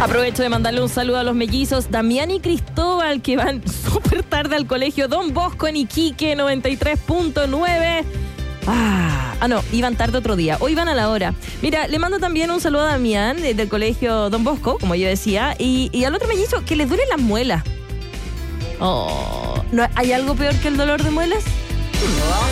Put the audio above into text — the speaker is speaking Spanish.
Aprovecho de mandarle un saludo a los mellizos Damián y Cristóbal, que van súper tarde al colegio Don Bosco en Iquique, 93.9. No, iban tarde otro día. Hoy van a la hora. Mira, le mando también un saludo a Damián del colegio Don Bosco, como yo decía, y al otro mellizo que les duelen las muelas. ¿No hay algo peor que el dolor de muelas?